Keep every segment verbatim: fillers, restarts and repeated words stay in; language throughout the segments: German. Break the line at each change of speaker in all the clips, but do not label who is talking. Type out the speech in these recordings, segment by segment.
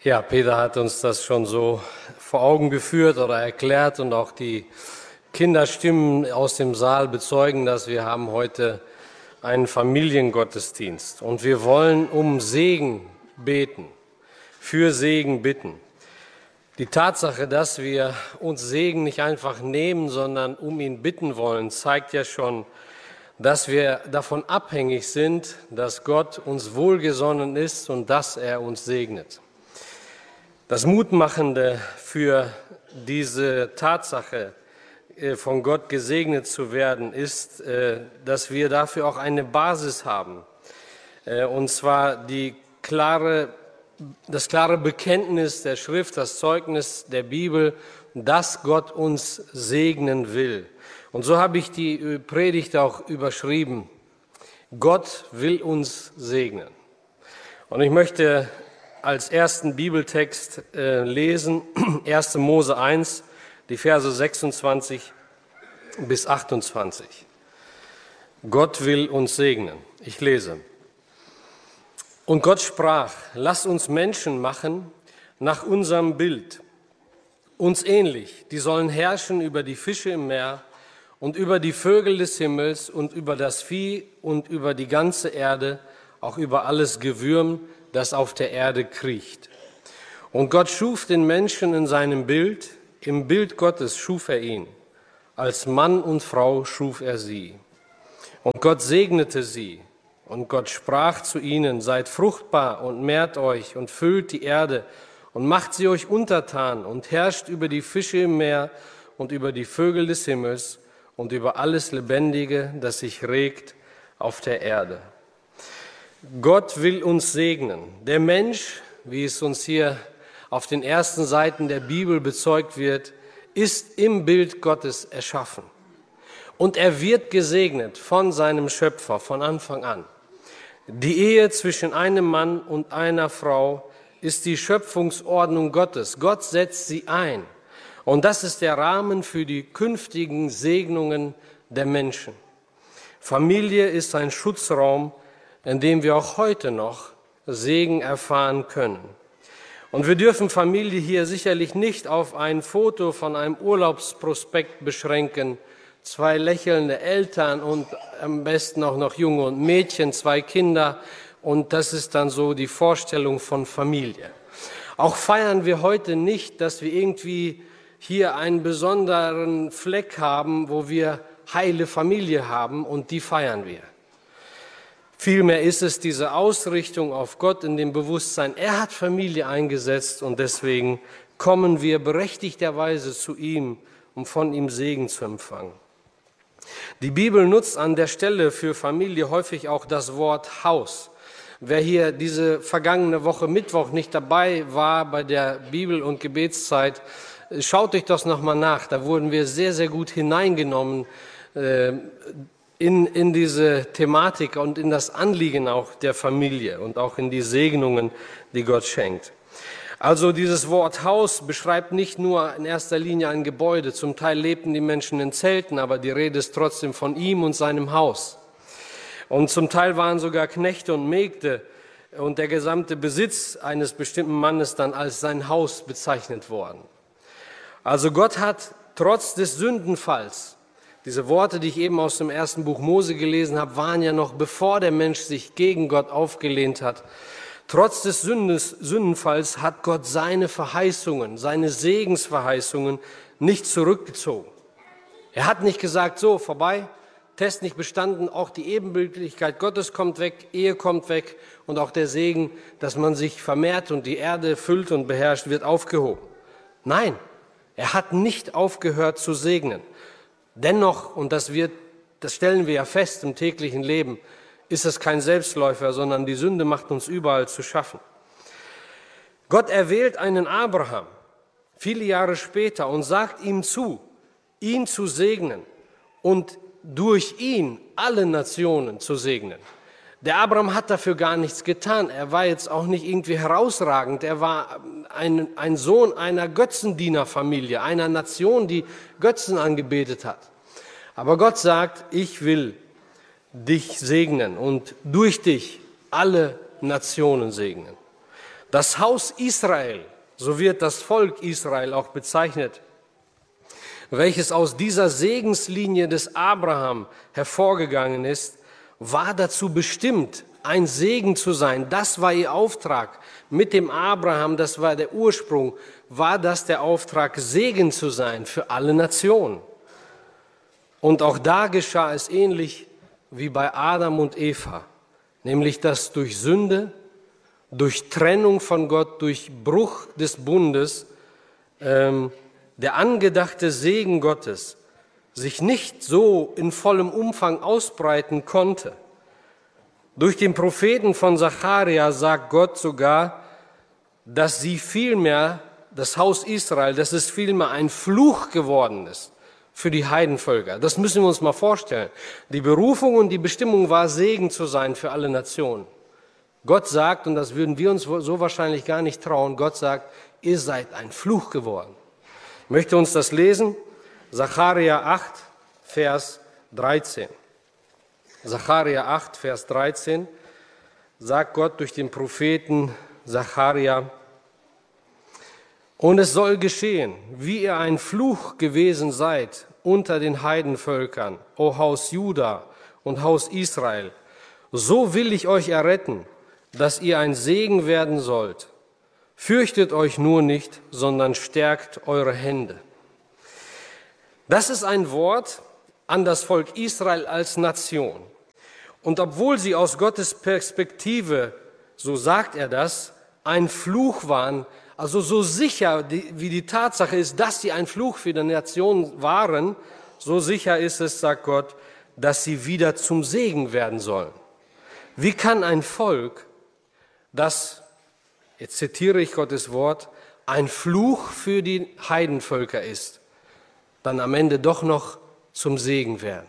Ja, Peter hat uns das schon so vor Augen geführt oder erklärt und auch die Kinderstimmen aus dem Saal bezeugen, dass wir haben heute einen Familiengottesdienst und wir wollen um Segen beten, für Segen bitten. Die Tatsache, dass wir uns Segen nicht einfach nehmen, sondern um ihn bitten wollen, zeigt ja schon, dass wir davon abhängig sind, dass Gott uns wohlgesonnen ist und dass er uns segnet. Das Mutmachende für diese Tatsache, von Gott gesegnet zu werden, ist, dass wir dafür auch eine Basis haben. Und zwar die klare, das klare Bekenntnis der Schrift, das Zeugnis der Bibel, dass Gott uns segnen will. Und so habe ich die Predigt auch überschrieben. Gott will uns segnen. Und ich möchte als ersten Bibeltext äh, lesen, erster Mose eins, die Verse sechsundzwanzig bis achtundzwanzig. Gott will uns segnen. Ich lese. Und Gott sprach, lass uns Menschen machen nach unserem Bild, uns ähnlich. Die sollen herrschen über die Fische im Meer und über die Vögel des Himmels und über das Vieh und über die ganze Erde, auch über alles Gewürm, das auf der Erde kriecht. Und Gott schuf den Menschen in seinem Bild, im Bild Gottes schuf er ihn. Als Mann und Frau schuf er sie. Und Gott segnete sie. Und Gott sprach zu ihnen, seid fruchtbar und mehrt euch und füllt die Erde und macht sie euch untertan und herrscht über die Fische im Meer und über die Vögel des Himmels und über alles Lebendige, das sich regt auf der Erde. Gott will uns segnen. Der Mensch, wie es uns hier auf den ersten Seiten der Bibel bezeugt wird, ist im Bild Gottes erschaffen. Und er wird gesegnet von seinem Schöpfer von Anfang an. Die Ehe zwischen einem Mann und einer Frau ist die Schöpfungsordnung Gottes. Gott setzt sie ein. Und das ist der Rahmen für die künftigen Segnungen der Menschen. Familie ist ein Schutzraum, in dem wir auch heute noch Segen erfahren können. Und wir dürfen Familie hier sicherlich nicht auf ein Foto von einem Urlaubsprospekt beschränken. Zwei lächelnde Eltern und am besten auch noch Junge und Mädchen, zwei Kinder. Und das ist dann so die Vorstellung von Familie. Auch feiern wir heute nicht, dass wir irgendwie hier einen besonderen Fleck haben, wo wir heile Familie haben und die feiern wir. Vielmehr ist es diese Ausrichtung auf Gott in dem Bewusstsein, er hat Familie eingesetzt und deswegen kommen wir berechtigterweise zu ihm, um von ihm Segen zu empfangen. Die Bibel nutzt an der Stelle für Familie häufig auch das Wort Haus. Wer hier diese vergangene Woche Mittwoch nicht dabei war bei der Bibel- und Gebetszeit, schaut euch das nochmal nach. Da wurden wir sehr, sehr gut hineingenommen äh, In, in diese Thematik und in das Anliegen auch der Familie und auch in die Segnungen, die Gott schenkt. Also dieses Wort Haus beschreibt nicht nur in erster Linie ein Gebäude. Zum Teil lebten die Menschen in Zelten, aber die Rede ist trotzdem von ihm und seinem Haus. Und zum Teil waren sogar Knechte und Mägde und der gesamte Besitz eines bestimmten Mannes dann als sein Haus bezeichnet worden. Also Gott hat trotz des Sündenfalls, diese Worte, die ich eben aus dem ersten Buch Mose gelesen habe, waren ja noch bevor der Mensch sich gegen Gott aufgelehnt hat. Trotz des Sündes, Sündenfalls hat Gott seine Verheißungen, seine Segensverheißungen nicht zurückgezogen. Er hat nicht gesagt, so, vorbei, Test nicht bestanden, auch die Ebenbildlichkeit Gottes kommt weg, Ehe kommt weg und auch der Segen, dass man sich vermehrt und die Erde füllt und beherrscht, wird aufgehoben. Nein, er hat nicht aufgehört zu segnen. Dennoch, und das wird, das stellen wir ja fest im täglichen Leben, ist es kein Selbstläufer, sondern die Sünde macht uns überall zu schaffen. Gott erwählt einen Abraham viele Jahre später und sagt ihm zu, ihn zu segnen und durch ihn alle Nationen zu segnen. Der Abraham hat dafür gar nichts getan. Er war jetzt auch nicht irgendwie herausragend. Er war ein, ein Sohn einer Götzendienerfamilie, einer Nation, die Götzen angebetet hat. Aber Gott sagt, ich will dich segnen und durch dich alle Nationen segnen. Das Haus Israel, so wird das Volk Israel auch bezeichnet, welches aus dieser Segenslinie des Abraham hervorgegangen ist, war dazu bestimmt, ein Segen zu sein. Das war ihr Auftrag mit dem Abraham, das war der Ursprung, war das der Auftrag, Segen zu sein für alle Nationen. Und auch da geschah es ähnlich wie bei Adam und Eva, nämlich dass durch Sünde, durch Trennung von Gott, durch Bruch des Bundes, ähm, der angedachte Segen Gottes sich nicht so in vollem Umfang ausbreiten konnte. Durch den Propheten von Sacharja sagt Gott sogar, dass sie vielmehr, das Haus Israel, dass es vielmehr ein Fluch geworden ist für die Heidenvölker. Das müssen wir uns mal vorstellen. Die Berufung und die Bestimmung war, Segen zu sein für alle Nationen. Gott sagt, und das würden wir uns so wahrscheinlich gar nicht trauen, Gott sagt, ihr seid ein Fluch geworden. Ich möchte uns das lesen, Sacharja acht, Vers dreizehn. Sacharja acht, Vers dreizehn, sagt Gott durch den Propheten Sacharja: Und es soll geschehen, wie ihr ein Fluch gewesen seid unter den Heidenvölkern, o Haus Juda und Haus Israel, so will ich euch erretten, dass ihr ein Segen werden sollt. Fürchtet euch nur nicht, sondern stärkt eure Hände. Das ist ein Wort an das Volk Israel als Nation. Und obwohl sie aus Gottes Perspektive, so sagt er das, ein Fluch waren, also so sicher wie die Tatsache ist, dass sie ein Fluch für die Nation waren, so sicher ist es, sagt Gott, dass sie wieder zum Segen werden sollen. Wie kann ein Volk, das, jetzt zitiere ich Gottes Wort, ein Fluch für die Heidenvölker ist, dann am Ende doch noch zum Segen werden?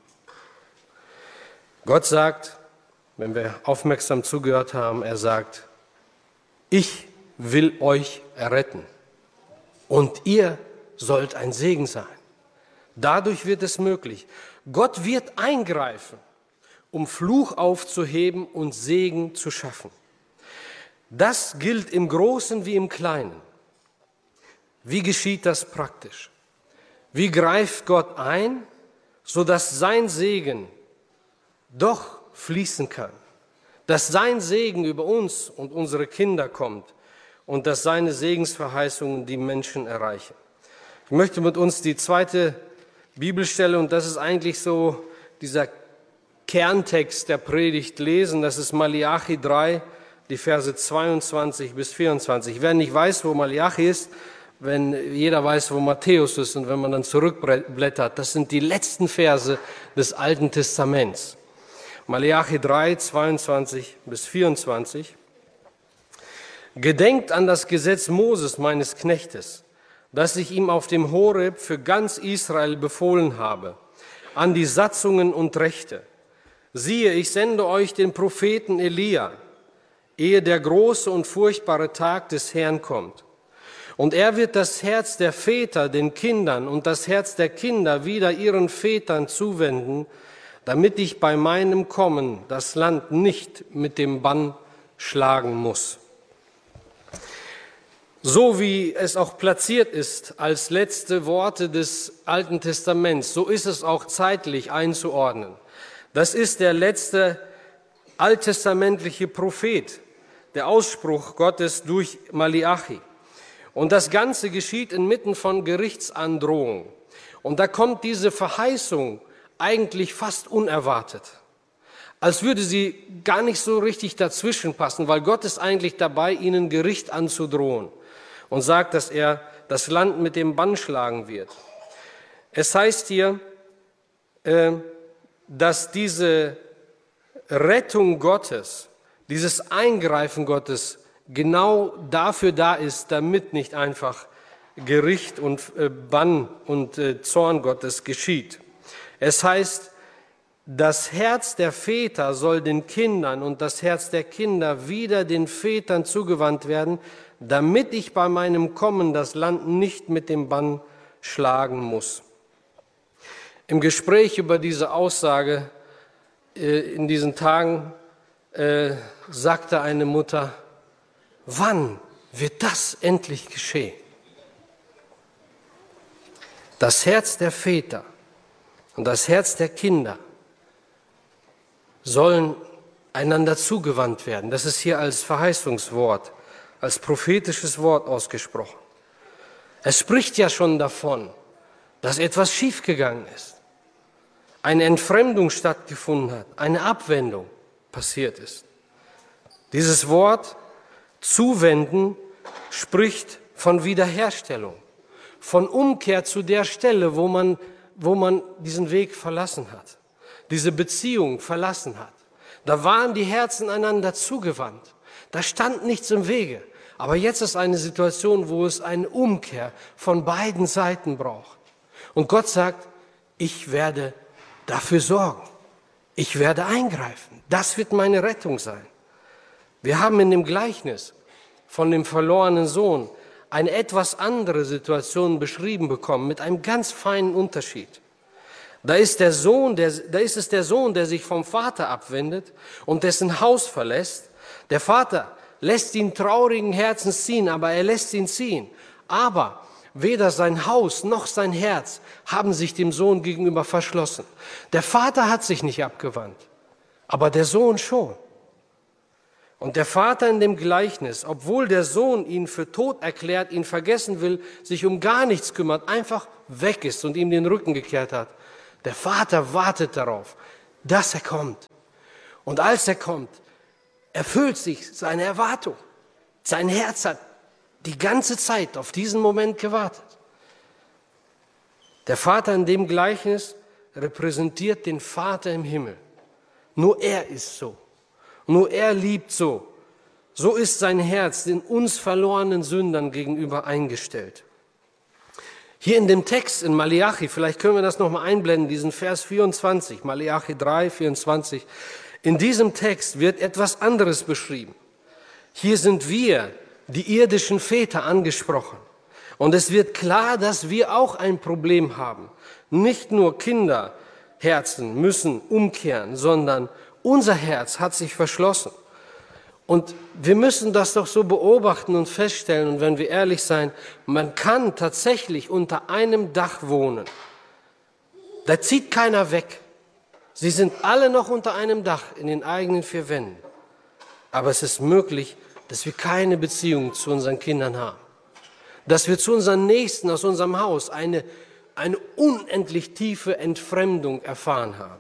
Gott sagt, wenn wir aufmerksam zugehört haben, er sagt, ich will euch erretten und ihr sollt ein Segen sein. Dadurch wird es möglich. Gott wird eingreifen, um Fluch aufzuheben und Segen zu schaffen. Das gilt im Großen wie im Kleinen. Wie geschieht das praktisch? Wie greift Gott ein, sodass sein Segen doch fließen kann, dass sein Segen über uns und unsere Kinder kommt und dass seine Segensverheißungen die Menschen erreichen? Ich möchte mit uns die zweite Bibelstelle, und das ist eigentlich so dieser Kerntext der Predigt, lesen. Das ist Malachi drei, die Verse zweiundzwanzig bis vierundzwanzig. Wer nicht weiß, wo Malachi ist, wenn jeder weiß, wo Matthäus ist, und wenn man dann zurückblättert, das sind die letzten Verse des Alten Testaments. Malachi drei, zweiundzwanzig bis vierundzwanzig. Gedenkt an das Gesetz Moses, meines Knechtes, das ich ihm auf dem Horeb für ganz Israel befohlen habe, an die Satzungen und Rechte. Siehe, ich sende euch den Propheten Elia, ehe der große und furchtbare Tag des Herrn kommt. Und er wird das Herz der Väter den Kindern und das Herz der Kinder wieder ihren Vätern zuwenden, damit ich bei meinem Kommen das Land nicht mit dem Bann schlagen muss. So wie es auch platziert ist als letzte Worte des Alten Testaments, so ist es auch zeitlich einzuordnen. Das ist der letzte alttestamentliche Prophet, der Ausspruch Gottes durch Malachi. Und das Ganze geschieht inmitten von Gerichtsandrohung. Und da kommt diese Verheißung eigentlich fast unerwartet, als würde sie gar nicht so richtig dazwischen passen, weil Gott ist eigentlich dabei, ihnen Gericht anzudrohen und sagt, dass er das Land mit dem Bann schlagen wird. Es heißt hier, dass diese Rettung Gottes, dieses Eingreifen Gottes genau dafür da ist, damit nicht einfach Gericht und Bann und Zorn Gottes geschieht. Es heißt, das Herz der Väter soll den Kindern und das Herz der Kinder wieder den Vätern zugewandt werden, damit ich bei meinem Kommen das Land nicht mit dem Bann schlagen muss. Im Gespräch über diese Aussage äh, in diesen Tagen äh, sagte eine Mutter, wann wird das endlich geschehen? Das Herz der Väter und das Herz der Kinder sollen einander zugewandt werden. Das ist hier als Verheißungswort, als prophetisches Wort ausgesprochen. Es spricht ja schon davon, dass etwas schiefgegangen ist, eine Entfremdung stattgefunden hat, eine Abwendung passiert ist. Dieses Wort zuwenden spricht von Wiederherstellung, von Umkehr zu der Stelle, wo man, wo man diesen Weg verlassen hat, diese Beziehung verlassen hat. Da waren die Herzen einander zugewandt. Da stand nichts im Wege. Aber jetzt ist eine Situation, wo es eine Umkehr von beiden Seiten braucht. Und Gott sagt, ich werde dafür sorgen. Ich werde eingreifen. Das wird meine Rettung sein. Wir haben in dem Gleichnis von dem verlorenen Sohn eine etwas andere Situation beschrieben bekommen, mit einem ganz feinen Unterschied. Da ist, der Sohn, der, da ist es der Sohn, der sich vom Vater abwendet und dessen Haus verlässt. Der Vater lässt ihn traurigen Herzens ziehen, aber er lässt ihn ziehen. Aber weder sein Haus noch sein Herz haben sich dem Sohn gegenüber verschlossen. Der Vater hat sich nicht abgewandt, aber der Sohn schon. Und der Vater in dem Gleichnis, obwohl der Sohn ihn für tot erklärt, ihn vergessen will, sich um gar nichts kümmert, einfach weg ist und ihm den Rücken gekehrt hat. Der Vater wartet darauf, dass er kommt. Und als er kommt, erfüllt sich seine Erwartung. Sein Herz hat die ganze Zeit auf diesen Moment gewartet. Der Vater in dem Gleichnis repräsentiert den Vater im Himmel. Nur er ist so. Nur er liebt so. So ist sein Herz den uns verlorenen Sündern gegenüber eingestellt. Hier in dem Text in Maleachi, vielleicht können wir das nochmal einblenden, diesen Vers vierundzwanzig, Maleachi drei, vierundzwanzig. In diesem Text wird etwas anderes beschrieben. Hier sind wir, die irdischen Väter, angesprochen. Und es wird klar, dass wir auch ein Problem haben. Nicht nur Kinderherzen müssen umkehren, sondern unser Herz hat sich verschlossen. Und wir müssen das doch so beobachten und feststellen. Und wenn wir ehrlich sein, man kann tatsächlich unter einem Dach wohnen. Da zieht keiner weg. Sie sind alle noch unter einem Dach in den eigenen vier Wänden. Aber es ist möglich, dass wir keine Beziehung zu unseren Kindern haben. Dass wir zu unseren Nächsten aus unserem Haus eine, eine unendlich tiefe Entfremdung erfahren haben.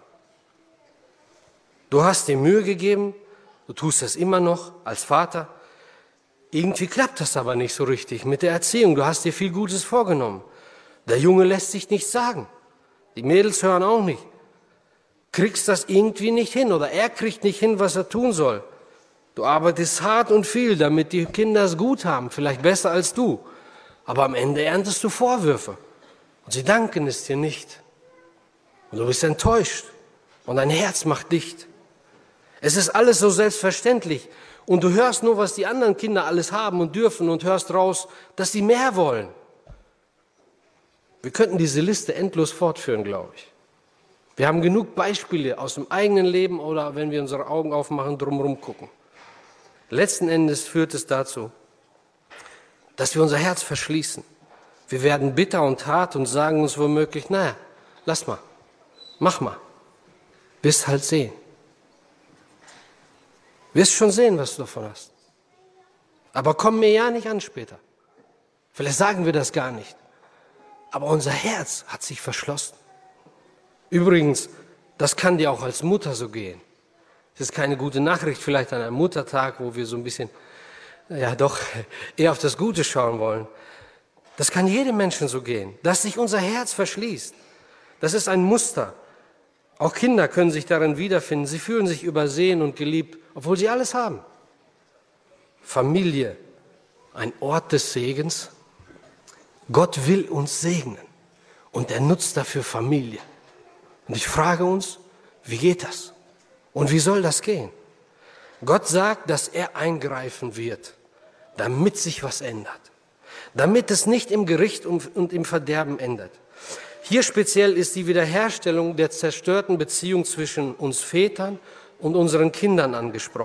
Du hast dir Mühe gegeben, du tust das immer noch als Vater. Irgendwie klappt das aber nicht so richtig mit der Erziehung. Du hast dir viel Gutes vorgenommen. Der Junge lässt sich nichts sagen. Die Mädels hören auch nicht. Kriegst das irgendwie nicht hin oder er kriegt nicht hin, was er tun soll. Du arbeitest hart und viel, damit die Kinder es gut haben, vielleicht besser als du. Aber am Ende erntest du Vorwürfe und sie danken es dir nicht. Und du bist enttäuscht und dein Herz macht dicht. Es ist alles so selbstverständlich und du hörst nur, was die anderen Kinder alles haben und dürfen und hörst raus, dass sie mehr wollen. Wir könnten diese Liste endlos fortführen, glaube ich. Wir haben genug Beispiele aus dem eigenen Leben oder wenn wir unsere Augen aufmachen, drumherum gucken. Letzten Endes führt es dazu, dass wir unser Herz verschließen. Wir werden bitter und hart und sagen uns womöglich, naja, lass mal, mach mal, wirst halt sehen. Wirst schon sehen, was du davon hast. Aber komm mir ja nicht an später. Vielleicht sagen wir das gar nicht. Aber unser Herz hat sich verschlossen. Übrigens, das kann dir auch als Mutter so gehen. Es ist keine gute Nachricht, vielleicht an einem Muttertag, wo wir so ein bisschen, ja doch, eher auf das Gute schauen wollen. Das kann jedem Menschen so gehen, dass sich unser Herz verschließt. Das ist ein Muster. Auch Kinder können sich darin wiederfinden. Sie fühlen sich übersehen und geliebt, obwohl sie alles haben. Familie, ein Ort des Segens. Gott will uns segnen und er nutzt dafür Familie. Und ich frage uns, wie geht das? Und wie soll das gehen? Gott sagt, dass er eingreifen wird, damit sich was ändert. Damit es nicht im Gericht und im Verderben endet. Hier speziell ist die Wiederherstellung der zerstörten Beziehung zwischen uns Vätern und unseren Kindern angesprochen.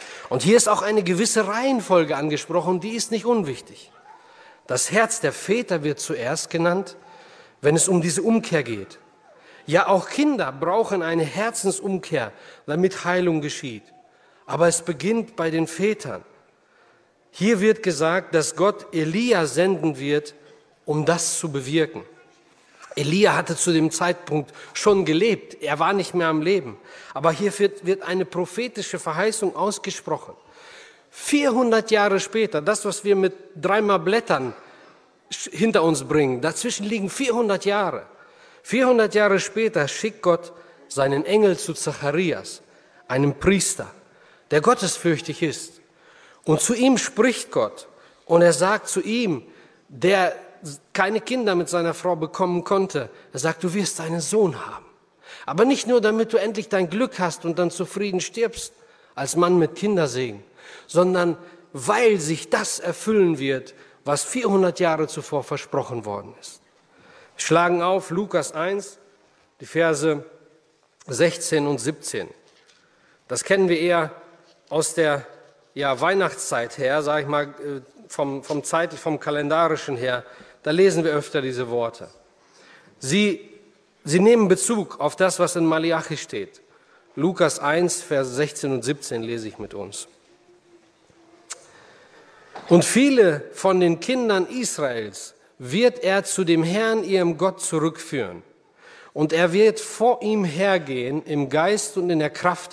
Und hier ist auch eine gewisse Reihenfolge angesprochen, die ist nicht unwichtig. Das Herz der Väter wird zuerst genannt, wenn es um diese Umkehr geht. Ja, auch Kinder brauchen eine Herzensumkehr, damit Heilung geschieht. Aber es beginnt bei den Vätern. Hier wird gesagt, dass Gott Elia senden wird, um das zu bewirken. Elia hatte zu dem Zeitpunkt schon gelebt, er war nicht mehr am Leben. Aber hier wird, wird eine prophetische Verheißung ausgesprochen. vierhundert Jahre später, das, was wir mit dreimal Blättern hinter uns bringen, dazwischen liegen vierhundert Jahre. vierhundert Jahre später schickt Gott seinen Engel zu Zacharias, einem Priester, der gottesfürchtig ist. Und zu ihm spricht Gott und er sagt zu ihm, der keine Kinder mit seiner Frau bekommen konnte, er sagt, du wirst einen Sohn haben. Aber nicht nur, damit du endlich dein Glück hast und dann zufrieden stirbst, als Mann mit Kindersegen, sondern weil sich das erfüllen wird, was vierhundert Jahre zuvor versprochen worden ist. Wir schlagen auf Lukas eins, die Verse sechzehn und siebzehn. Das kennen wir eher aus der ja, Weihnachtszeit her, sage ich mal, vom, vom zeitlich, vom kalendarischen her. Da lesen wir öfter diese Worte. Sie, sie nehmen Bezug auf das, was in Malachi steht. Lukas eins, Verse sechzehn und siebzehn lese ich mit uns. Und viele von den Kindern Israels wird er zu dem Herrn, ihrem Gott, zurückführen. Und er wird vor ihm hergehen im Geist und in der Kraft